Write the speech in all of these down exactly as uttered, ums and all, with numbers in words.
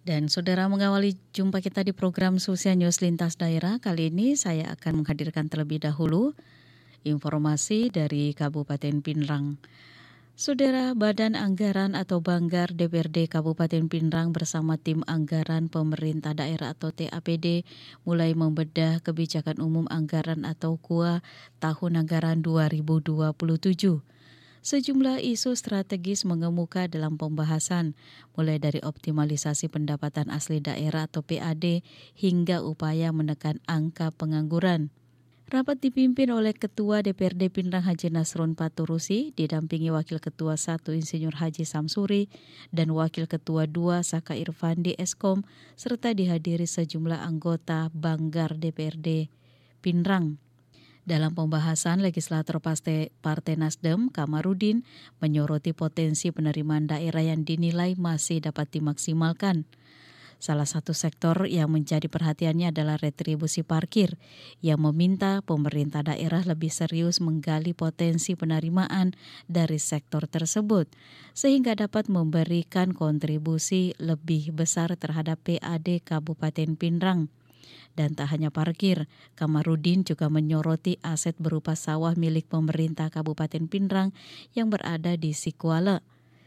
Dan saudara, mengawali jumpa kita di program Susia News Lintas Daerah, kali ini saya akan menghadirkan terlebih dahulu informasi dari Kabupaten Pinrang. Saudara, Badan Anggaran atau Banggar D P R D Kabupaten Pinrang bersama tim anggaran pemerintah daerah atau T A P D mulai membedah kebijakan umum anggaran atau K U A tahun anggaran dua ribu dua puluh tujuh. Sejumlah isu strategis mengemuka dalam pembahasan, mulai dari optimalisasi pendapatan asli daerah atau P A D hingga upaya menekan angka pengangguran. Rapat dipimpin oleh Ketua D P R D Pinrang Haji Nasrun Paturusi, didampingi Wakil Ketua satu Insinyur Haji Samsuri dan Wakil Ketua dua Saka Irfandi Eskom, serta dihadiri sejumlah anggota Banggar D P R D Pinrang. Dalam pembahasan, legislator Partai, Partai Nasdem, Kamarudin, menyoroti potensi penerimaan daerah yang dinilai masih dapat dimaksimalkan. Salah satu sektor yang menjadi perhatiannya adalah retribusi parkir, yang meminta pemerintah daerah lebih serius menggali potensi penerimaan dari sektor tersebut, sehingga dapat memberikan kontribusi lebih besar terhadap P A D Kabupaten Pinrang. Dan tak hanya parkir, Kamarudin juga menyoroti aset berupa sawah milik pemerintah Kabupaten Pinrang yang berada di Sikuala.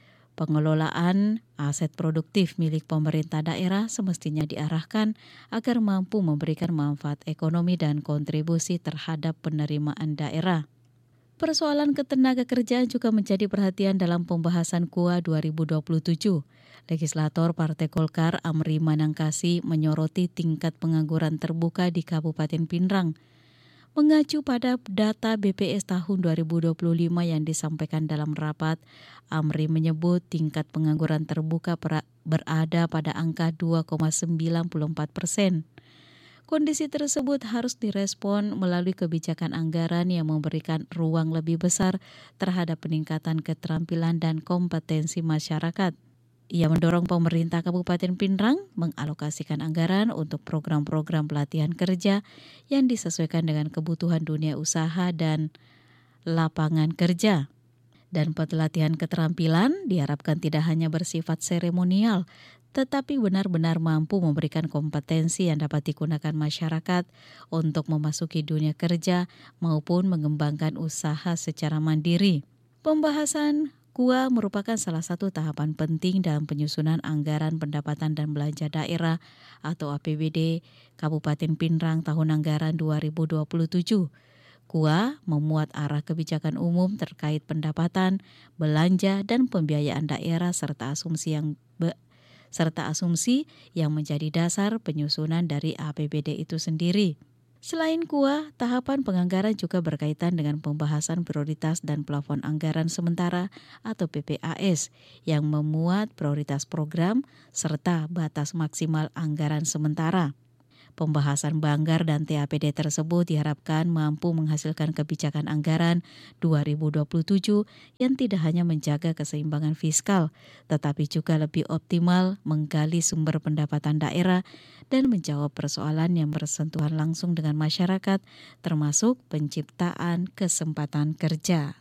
Pengelolaan aset produktif milik pemerintah daerah semestinya diarahkan agar mampu memberikan manfaat ekonomi dan kontribusi terhadap penerimaan daerah. Persoalan ketenagakerjaan juga menjadi perhatian dalam pembahasan K U A dua ribu dua puluh tujuh. Legislator Partai Golkar Amri Manangkasi menyoroti tingkat pengangguran terbuka di Kabupaten Pinrang. Mengacu pada data B P S tahun dua ribu dua puluh lima yang disampaikan dalam rapat, Amri menyebut tingkat pengangguran terbuka berada pada angka dua koma sembilan empat persen. Kondisi tersebut harus direspon melalui kebijakan anggaran yang memberikan ruang lebih besar terhadap peningkatan keterampilan dan kompetensi masyarakat. Ia mendorong pemerintah Kabupaten Pinrang mengalokasikan anggaran untuk program-program pelatihan kerja yang disesuaikan dengan kebutuhan dunia usaha dan lapangan kerja. Dan pelatihan keterampilan diharapkan tidak hanya bersifat seremonial, tetapi benar-benar mampu memberikan kompetensi yang dapat digunakan masyarakat untuk memasuki dunia kerja maupun mengembangkan usaha secara mandiri. Pembahasan K U A merupakan salah satu tahapan penting dalam penyusunan anggaran pendapatan dan belanja daerah atau A P B D Kabupaten Pinrang tahun anggaran dua ribu dua puluh tujuh. K U A memuat arah kebijakan umum terkait pendapatan, belanja, dan pembiayaan daerah serta asumsi yang be- serta asumsi yang menjadi dasar penyusunan dari A P B D itu sendiri. Selain K U A, tahapan penganggaran juga berkaitan dengan pembahasan prioritas dan plafon anggaran sementara atau P P A S yang memuat prioritas program serta batas maksimal anggaran sementara. Pembahasan Banggar dan T A P D tersebut diharapkan mampu menghasilkan kebijakan anggaran dua ribu dua puluh tujuh yang tidak hanya menjaga keseimbangan fiskal, tetapi juga lebih optimal menggali sumber pendapatan daerah dan menjawab persoalan yang bersentuhan langsung dengan masyarakat, termasuk penciptaan kesempatan kerja.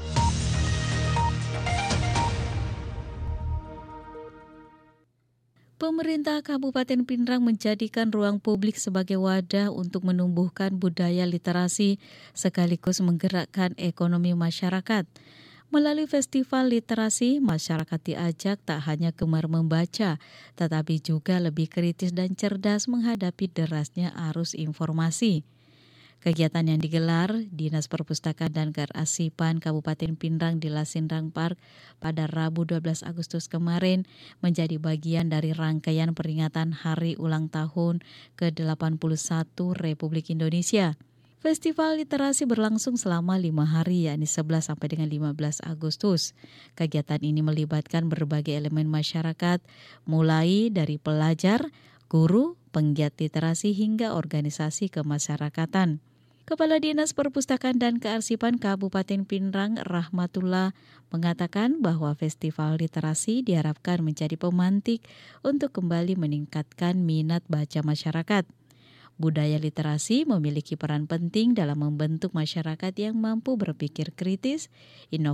Pemerintah Kabupaten Pinrang menjadikan ruang publik sebagai wadah untuk menumbuhkan budaya literasi sekaligus menggerakkan ekonomi masyarakat. Melalui festival literasi, masyarakat diajak tak hanya gemar membaca, tetapi juga lebih kritis dan cerdas menghadapi derasnya arus informasi. Kegiatan yang digelar Dinas Perpustakaan dan Kearsipan Kabupaten Pinrang di Lasinrang Park pada Rabu dua belas Agustus kemarin menjadi bagian dari rangkaian peringatan Hari Ulang Tahun ke delapan puluh satu Republik Indonesia. Festival literasi berlangsung selama lima hari, yakni sebelas sampai dengan lima belas Agustus. Kegiatan ini melibatkan berbagai elemen masyarakat, mulai dari pelajar, guru, penggiat literasi hingga organisasi kemasyarakatan. Kepala Dinas Perpustakaan dan Kearsipan Kabupaten Pinrang, Rahmatullah, mengatakan bahwa festival literasi diharapkan menjadi pemantik untuk kembali meningkatkan minat baca masyarakat. Budaya literasi memiliki peran penting dalam membentuk masyarakat yang mampu berpikir kritis,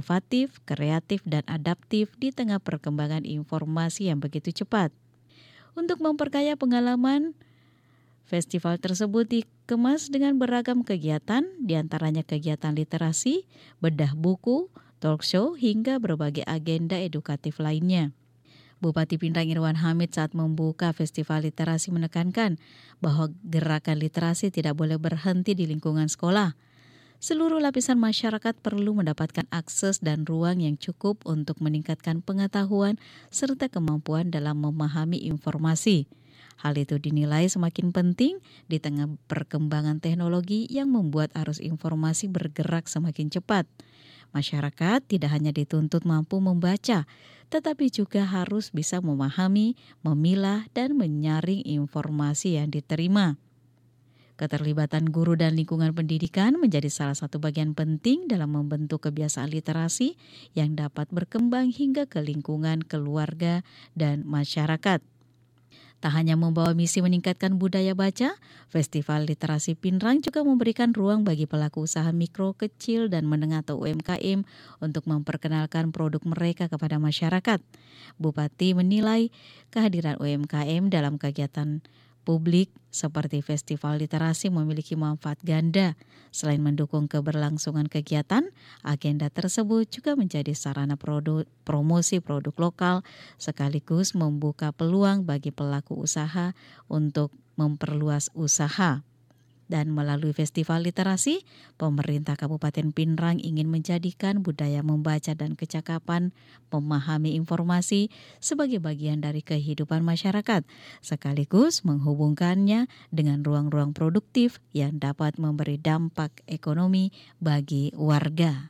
inovatif, kreatif, dan adaptif di tengah perkembangan informasi yang begitu cepat. Untuk memperkaya pengalaman, festival tersebut dikemas dengan beragam kegiatan, diantaranya kegiatan literasi, bedah buku, talk show, hingga berbagai agenda edukatif lainnya. Bupati Pindrang Irwan Hamid saat membuka festival literasi menekankan bahwa gerakan literasi tidak boleh berhenti di lingkungan sekolah. Seluruh lapisan masyarakat perlu mendapatkan akses dan ruang yang cukup untuk meningkatkan pengetahuan serta kemampuan dalam memahami informasi. Hal itu dinilai semakin penting di tengah perkembangan teknologi yang membuat arus informasi bergerak semakin cepat. Masyarakat tidak hanya dituntut mampu membaca, tetapi juga harus bisa memahami, memilah, dan menyaring informasi yang diterima. Keterlibatan guru dan lingkungan pendidikan menjadi salah satu bagian penting dalam membentuk kebiasaan literasi yang dapat berkembang hingga ke lingkungan keluarga dan masyarakat. Tak hanya membawa misi meningkatkan budaya baca, Festival Literasi Pindrang juga memberikan ruang bagi pelaku usaha mikro, kecil, dan menengah atau U M K M untuk memperkenalkan produk mereka kepada masyarakat. Bupati menilai kehadiran U M K M dalam kegiatan publik seperti Festival Literasi memiliki manfaat ganda. Selain mendukung keberlangsungan kegiatan, agenda tersebut juga menjadi sarana produ- promosi produk lokal sekaligus membuka peluang bagi pelaku usaha untuk memperluas usaha. Dan melalui Festival Literasi, pemerintah Kabupaten Pindrang ingin menjadikan budaya membaca dan kecakapan memahami informasi sebagai bagian dari kehidupan masyarakat, sekaligus menghubungkannya dengan ruang-ruang produktif yang dapat memberi dampak ekonomi bagi warga.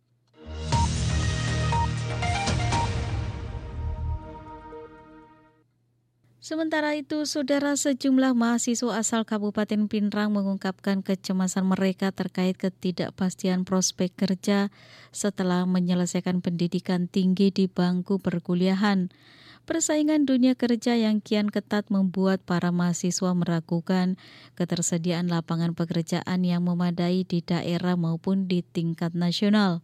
Sementara itu, saudara, sejumlah mahasiswa asal Kabupaten Pindrang mengungkapkan kecemasan mereka terkait ketidakpastian prospek kerja setelah menyelesaikan pendidikan tinggi di bangku perkuliahan. Persaingan dunia kerja yang kian ketat membuat para mahasiswa meragukan ketersediaan lapangan pekerjaan yang memadai di daerah maupun di tingkat nasional.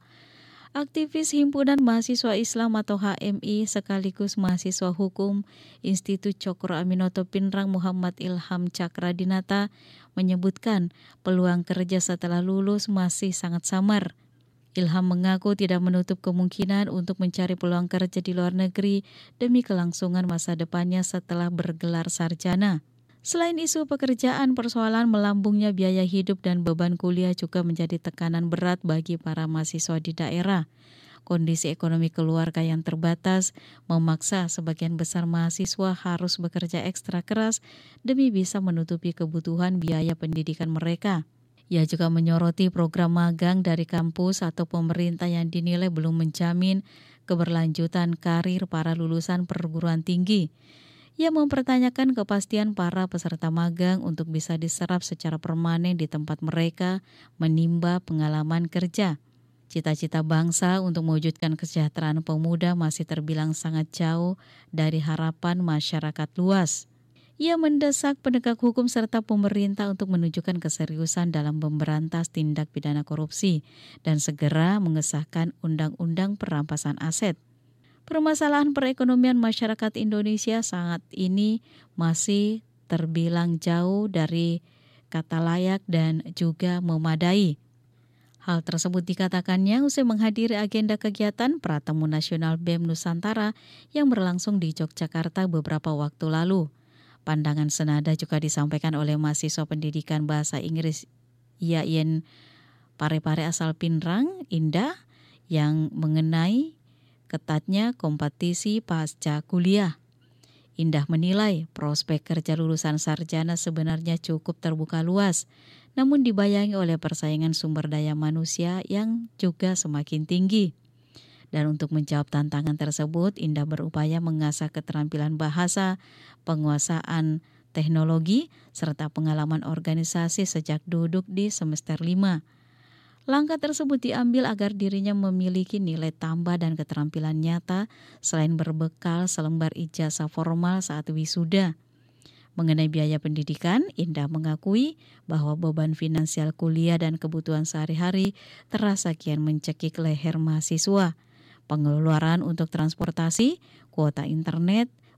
Aktivis Himpunan Mahasiswa Islam atau H M I sekaligus mahasiswa hukum Institut Cokro Aminoto Pindrang Muhammad Ilham Cakradinata menyebutkan peluang kerja setelah lulus masih sangat samar. Ilham mengaku tidak menutup kemungkinan untuk mencari peluang kerja di luar negeri demi kelangsungan masa depannya setelah bergelar sarjana. Selain isu pekerjaan, persoalan melambungnya biaya hidup dan beban kuliah juga menjadi tekanan berat bagi para mahasiswa di daerah. Kondisi ekonomi keluarga yang terbatas memaksa sebagian besar mahasiswa harus bekerja ekstra keras demi bisa menutupi kebutuhan biaya pendidikan mereka. Ia juga menyoroti program magang dari kampus atau pemerintah yang dinilai belum menjamin keberlanjutan karir para lulusan perguruan tinggi. Ia mempertanyakan kepastian para peserta magang untuk bisa diserap secara permanen di tempat mereka menimba pengalaman kerja. Cita-cita bangsa untuk mewujudkan kesejahteraan pemuda masih terbilang sangat jauh dari harapan masyarakat luas. Ia mendesak penegak hukum serta pemerintah untuk menunjukkan keseriusan dalam memberantas tindak pidana korupsi dan segera mengesahkan undang-undang perampasan aset. Permasalahan perekonomian masyarakat Indonesia saat ini masih terbilang jauh dari kata layak dan juga memadai. Hal tersebut dikatakannya usai menghadiri agenda kegiatan Pratemu Nasional B E M Nusantara yang berlangsung di Yogyakarta beberapa waktu lalu. Pandangan senada juga disampaikan oleh mahasiswa pendidikan bahasa Inggris I A I N Parepare asal Pindrang, Indah, yang mengenai ketatnya kompetisi pasca kuliah. Indah menilai prospek kerja lulusan sarjana sebenarnya cukup terbuka luas, namun dibayangi oleh persaingan sumber daya manusia yang juga semakin tinggi. Dan untuk menjawab tantangan tersebut, Indah berupaya mengasah keterampilan bahasa, penguasaan teknologi, serta pengalaman organisasi sejak duduk di semester lima. Langkah tersebut diambil agar dirinya memiliki nilai tambah dan keterampilan nyata selain berbekal selembar ijazah formal saat wisuda. Mengenai biaya pendidikan, Indah mengakui bahwa beban finansial kuliah dan kebutuhan sehari-hari terasa kian mencekik leher mahasiswa. Pengeluaran untuk transportasi, kuota internet,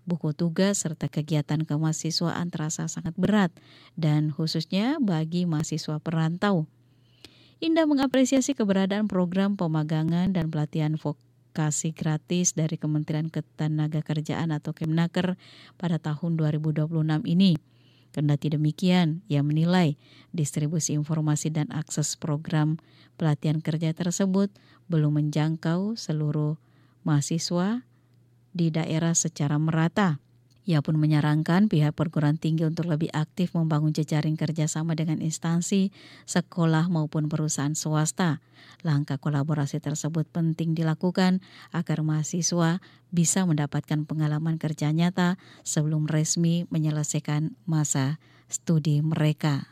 buku tugas, serta kegiatan kemahasiswaan terasa sangat berat, dan khususnya bagi mahasiswa perantau. Indah mengapresiasi keberadaan program pemagangan dan pelatihan vokasi gratis dari Kementerian Ketenagakerjaan atau Kemnaker pada tahun dua ribu dua puluh enam ini. Kendati demikian, ia menilai distribusi informasi dan akses program pelatihan kerja tersebut belum menjangkau seluruh mahasiswa di daerah secara merata. Ia pun menyarankan pihak perguruan tinggi untuk lebih aktif membangun jejaring kerjasama dengan instansi, sekolah maupun perusahaan swasta. Langkah kolaborasi tersebut penting dilakukan agar mahasiswa bisa mendapatkan pengalaman kerja nyata sebelum resmi menyelesaikan masa studi mereka.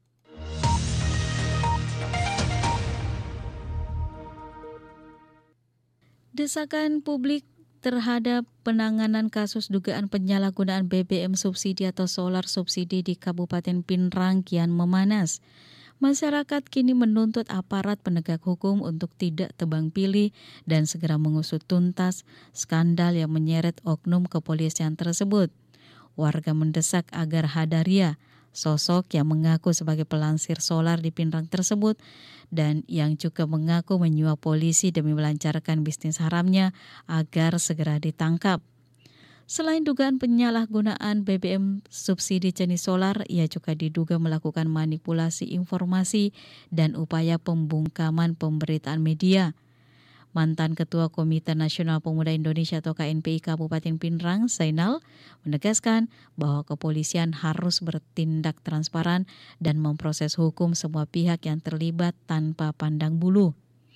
Desakan publik terhadap penanganan kasus dugaan penyalahgunaan B B M subsidi atau solar subsidi di Kabupaten Pinrang kian memanas. Masyarakat kini menuntut aparat penegak hukum untuk tidak tebang pilih dan segera mengusut tuntas skandal yang menyeret oknum kepolisian tersebut. Warga mendesak agar Hadaria, sosok yang mengaku sebagai pelansir solar di Pinrang tersebut dan yang juga mengaku menyuap polisi demi melancarkan bisnis haramnya, agar segera ditangkap. Selain dugaan penyalahgunaan B B M subsidi jenis solar, ia juga diduga melakukan manipulasi informasi dan upaya pembungkaman pemberitaan media. Mantan Ketua Komite Nasional Pemuda Indonesia atau K N P I Kabupaten Pinrang, Zainal, menegaskan bahwa kepolisian harus bertindak transparan dan memproses hukum semua pihak yang terlibat tanpa pandang bulu.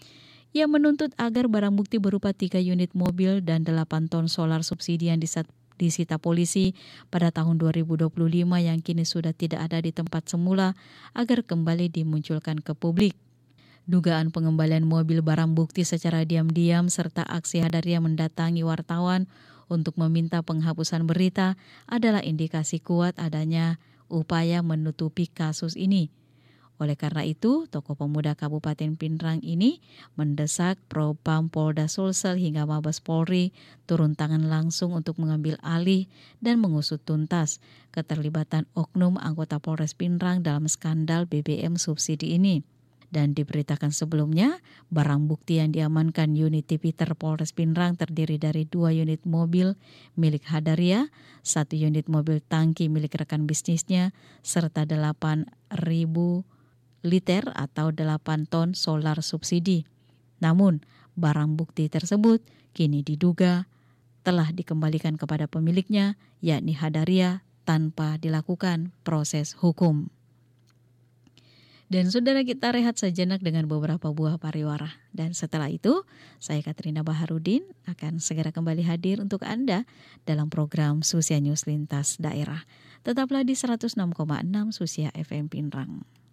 Ia menuntut agar barang bukti berupa tiga unit mobil dan delapan ton solar subsidi yang disita polisi pada tahun dua ribu dua puluh lima yang kini sudah tidak ada di tempat semula agar kembali dimunculkan ke publik. Dugaan pengembalian mobil barang bukti secara diam-diam serta aksi Hadaria mendatangi wartawan untuk meminta penghapusan berita adalah indikasi kuat adanya upaya menutupi kasus ini. Oleh karena itu, tokoh pemuda Kabupaten Pinrang ini mendesak Propam Polda Sulsel hingga Mabes Polri turun tangan langsung untuk mengambil alih dan mengusut tuntas keterlibatan oknum anggota Polres Pinrang dalam skandal B B M subsidi ini. Dan diberitakan sebelumnya, barang bukti yang diamankan unit Tipiter Polres Pinrang terdiri dari dua unit mobil milik Hadaria, satu unit mobil tangki milik rekan bisnisnya, serta delapan ribu liter atau delapan ton solar subsidi. Namun, barang bukti tersebut kini diduga telah dikembalikan kepada pemiliknya, yakni Hadaria, tanpa dilakukan proses hukum. Dan saudara, kita rehat sejenak dengan beberapa buah pariwara. Dan setelah itu, saya Katrina Baharudin akan segera kembali hadir untuk Anda dalam program Susia News Lintas Daerah. Tetaplah di seratus enam koma enam Susia F M Pinrang.